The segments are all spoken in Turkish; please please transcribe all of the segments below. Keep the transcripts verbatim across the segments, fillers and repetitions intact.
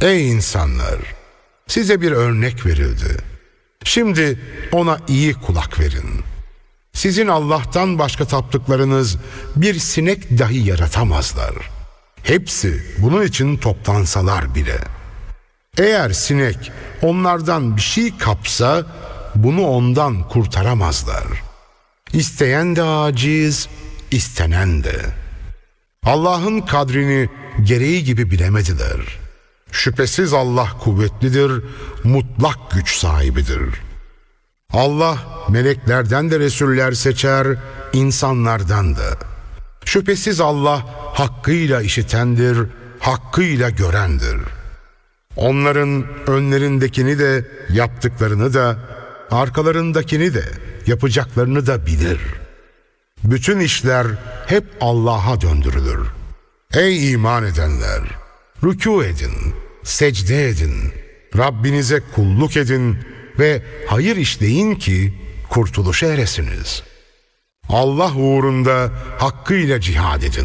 Ey insanlar! Size bir örnek verildi. Şimdi ona iyi kulak verin. Sizin Allah'tan başka taptıklarınız bir sinek dahi yaratamazlar. Hepsi bunun için toplansalar bile. Eğer sinek onlardan bir şey kapsa bunu ondan kurtaramazlar. İsteyen de aciz, istenen de. Allah'ın kadrini gereği gibi bilemediler. Şüphesiz Allah kuvvetlidir, mutlak güç sahibidir. Allah meleklerden de resuller seçer, insanlardan da. Şüphesiz Allah hakkıyla işitendir, hakkıyla görendir. Onların önlerindekini de, yaptıklarını da, arkalarındakini de, yapacaklarını da bilir. Bütün işler hep Allah'a döndürülür. Ey iman edenler! Rükû edin, secde edin, Rabbinize kulluk edin ve hayır işleyin ki kurtuluşa eresiniz. Allah uğrunda hakkıyla cihad edin.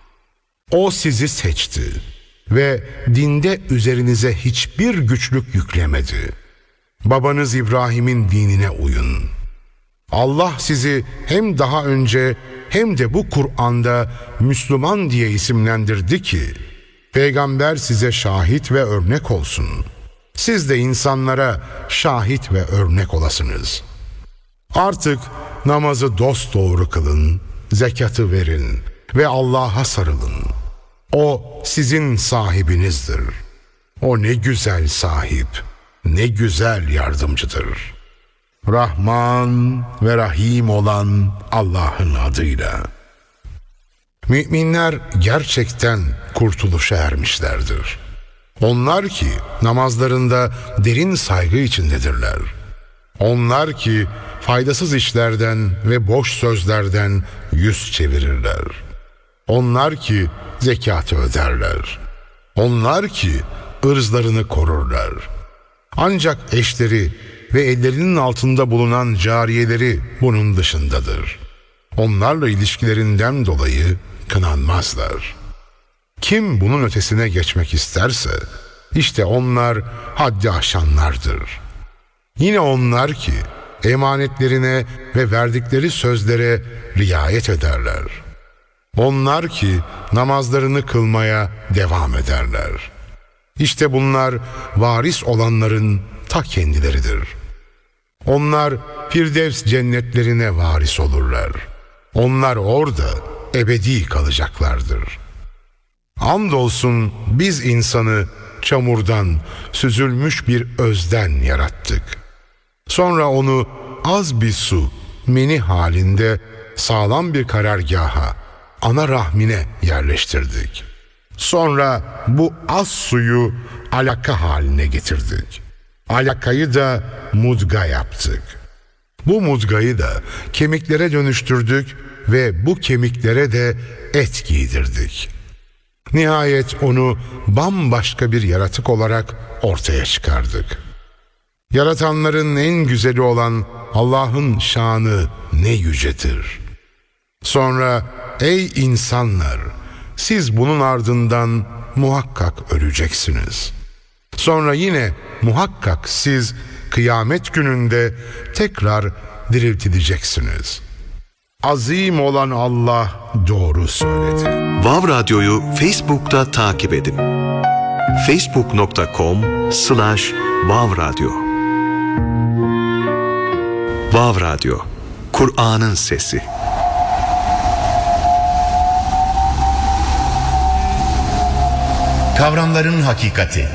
O sizi seçti ve dinde üzerinize hiçbir güçlük yüklemedi. Babanız İbrahim'in dinine uyun. Allah sizi hem daha önce hem de bu Kur'an'da Müslüman diye isimlendirdi ki, Peygamber size şahit ve örnek olsun. Siz de insanlara şahit ve örnek olasınız. Artık namazı dosdoğru kılın, zekatı verin ve Allah'a sarılın. O sizin sahibinizdir. O ne güzel sahip, ne güzel yardımcıdır. Rahman ve Rahim olan Allah'ın adıyla. Müminler gerçekten kurtuluşa ermişlerdir. Onlar ki namazlarında derin saygı içindedirler. Onlar ki faydasız işlerden ve boş sözlerden yüz çevirirler. Onlar ki zekatı öderler. Onlar ki ırzlarını korurlar. Ancak eşleri ve ellerinin altında bulunan cariyeleri bunun dışındadır. Onlarla ilişkilerinden dolayı kınanmazlar. Kim bunun ötesine geçmek isterse, işte onlar haddi aşanlardır. Yine onlar ki emanetlerine ve verdikleri sözlere riayet ederler. Onlar ki namazlarını kılmaya devam ederler. İşte bunlar varis olanların ta kendileridir. Onlar Firdevs cennetlerine varis olurlar. Onlar orada ebedi kalacaklardır. Andolsun biz insanı çamurdan, süzülmüş bir özden yarattık. Sonra onu az bir su, meni halinde sağlam bir karargaha, ana rahmine yerleştirdik. Sonra bu az suyu alaka haline getirdik. Alakayı da mudga yaptık. Bu mudgayı da kemiklere dönüştürdük ve bu kemiklere de et giydirdik. Nihayet onu bambaşka bir yaratık olarak ortaya çıkardık. Yaratanların en güzeli olan Allah'ın şanı ne yücedir. Sonra ey insanlar, siz bunun ardından muhakkak öleceksiniz. Sonra yine muhakkak siz kıyamet gününde tekrar diriltileceksiniz. Azim olan Allah doğru söyledi. Vav Radyo'yu Facebook'ta takip edin. facebook nokta com slash vav radyo. Vav Radyo, Kur'an'ın sesi. Kavramların hakikati.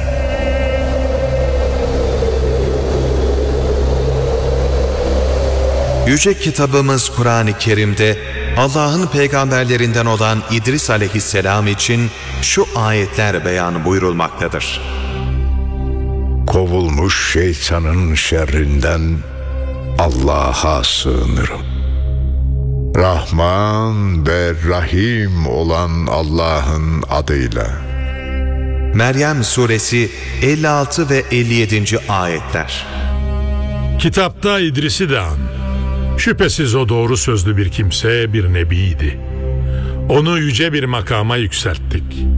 Yüce kitabımız Kur'an-ı Kerim'de Allah'ın peygamberlerinden olan İdris aleyhisselam için şu ayetler beyan buyurulmaktadır. Kovulmuş şeytanın şerrinden Allah'a sığınırım. Rahman ve Rahim olan Allah'ın adıyla. Meryem Suresi elli altı ve elli yedinci ayetler. Kitapta İdris'i de an. Şüphesiz o doğru sözlü bir kimse, bir nebiydi. Onu yüce bir makama yükselttik.